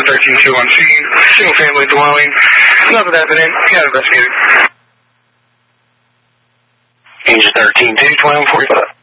Engine 13-2 on scene, single family dwelling, nothing happening, got investigated. Engine 13-2, 2145.